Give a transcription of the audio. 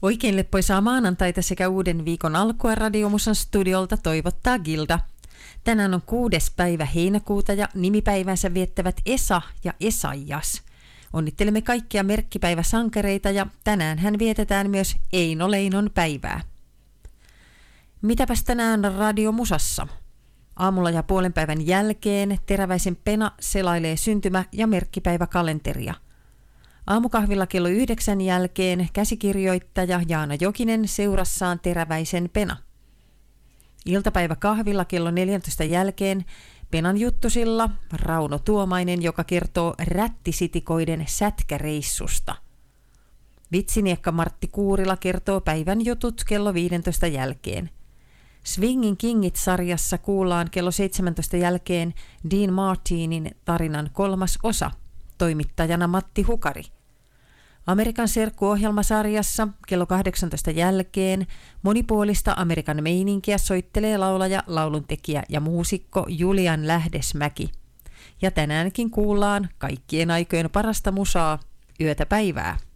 Oikein leppoisaa maanantaita sekä uuden viikon alkua Radiomusan studiolta toivottaa Gilda. Tänään on 6. päivä heinäkuuta ja nimipäivänsä viettävät Esa ja Esaijas. Onnittelemme kaikkia merkkipäiväsankareita ja tänään hän vietetään myös Eino Leinon päivää. Mitäpäs tänään Radiomusassa? Aamulla ja puolen päivän jälkeen Teräväisen Pena selailee syntymä- ja merkkipäiväkalenteria. Aamukahvilla kello 9 jälkeen käsikirjoittaja Jaana Jokinen seurassaan Teräväisen Pena. Iltapäiväkahvilla kello 14 jälkeen Penan juttusilla Rauno Tuomainen, joka kertoo rättisitikoiden sätkäreissusta. Vitsiniekka Martti Kuurila kertoo päivän jutut kello 15 jälkeen. Swingin Kingit-sarjassa kuullaan kello 17 jälkeen Dean Martinin tarinan 3. osa. Toimittajana Matti Hukari. Amerikan serkku-ohjelmasarjassa kello 18 jälkeen monipuolista Amerikan meininkiä soittelee laulaja, lauluntekijä ja muusikko Julian Lähdesmäki. Ja tänäänkin kuullaan kaikkien aikojen parasta musaa, yötä päivää.